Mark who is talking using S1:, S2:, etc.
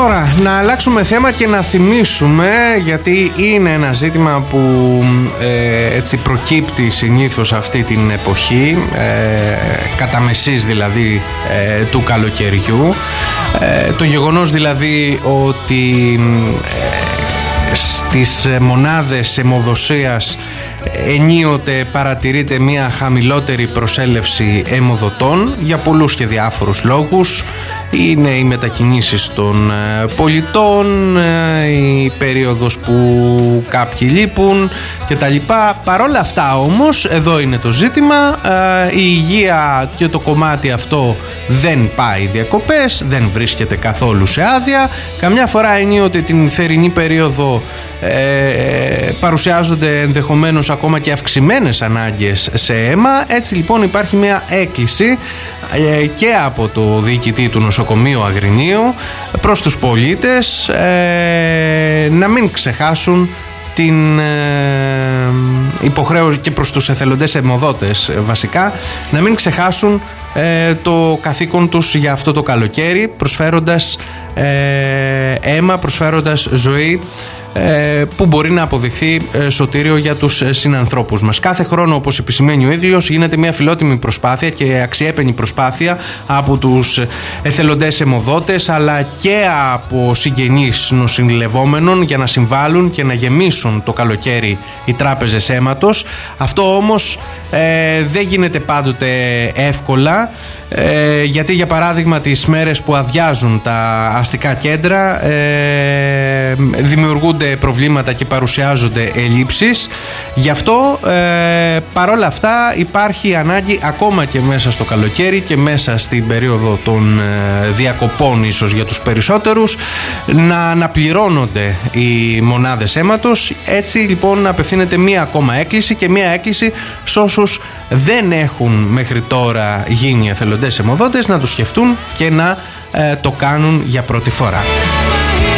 S1: Τώρα, να αλλάξουμε θέμα και να θυμίσουμε, γιατί είναι ένα ζήτημα που έτσι προκύπτει συνήθως αυτή την εποχή, κατά μεσής δηλαδή του καλοκαιριού, το γεγονός δηλαδή ότι στις μονάδες αιμοδοσίας ενίοτε παρατηρείται μια χαμηλότερη προσέλευση αιμοδοτών για πολλούς και διάφορους λόγους. Είναι οι μετακινήσεις των πολιτών, η περίοδος που κάποιοι λείπουν κτλ. Παρόλα αυτά όμως, εδώ είναι το ζήτημα, η υγεία και το κομμάτι αυτό δεν πάει διακοπές, δεν βρίσκεται καθόλου σε άδεια. Καμιά φορά ενίοτε την θερινή περίοδο παρουσιάζονται ενδεχομένως ακόμα και αυξημένες ανάγκες σε αίμα. Έτσι λοιπόν υπάρχει μια έκκληση και από το διοικητή του νοσοκομείου Αγρινίου προς τους πολίτες να μην ξεχάσουν την υποχρέωση, και προς τους εθελοντές αιμοδότες βασικά, να μην ξεχάσουν το καθήκον τους για αυτό το καλοκαίρι, προσφέροντας αίμα, προσφέροντας ζωή που μπορεί να αποδειχθεί σωτήριο για τους συνανθρώπους μας. Κάθε χρόνο, όπως επισημαίνει ο ίδιος, γίνεται μια φιλότιμη προσπάθεια και αξιέπαινη προσπάθεια από τους εθελοντές αιμοδότες αλλά και από συγγενείς νοσηλευόμενων για να συμβάλλουν και να γεμίσουν το καλοκαίρι οι τράπεζες αίματος. Αυτό όμως δεν γίνεται πάντοτε εύκολα, γιατί για παράδειγμα τις μέρες που αδειάζουν τα αστικά κέντρα δημιουργούνται προβλήματα και παρουσιάζονται ελλείψεις. Γι' αυτό παρόλα αυτά υπάρχει ανάγκη ακόμα και μέσα στο καλοκαίρι και μέσα στην περίοδο των διακοπών, ίσως για τους περισσότερους, να αναπληρώνονται οι μονάδες αίματος. Έτσι λοιπόν απευθύνεται μία ακόμα έκκληση, και μία έκκληση σε όσους δεν έχουν μέχρι τώρα γίνει εθελοντές αιμοδότες, να το σκεφτούν και να το κάνουν για πρώτη φορά.